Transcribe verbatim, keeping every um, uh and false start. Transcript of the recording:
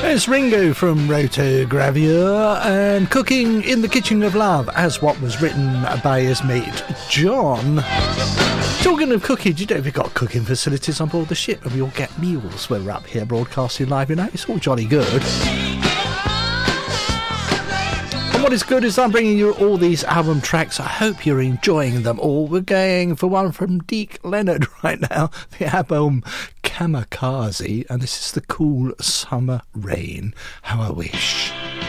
It's Ringo from Rotogravure and Cooking in the Kitchen of Love, as what was written by his mate John. Talking of cooking, do you know if you've got cooking facilities on board the ship and we all get meals when we're up here broadcasting live, you know, it's all jolly good. And what is good is I'm bringing you all these album tracks. I hope you're enjoying them all. We're going for one from Deke Leonard right now, the album Kamikaze, and this is The Cool Summer Rain. How I wish.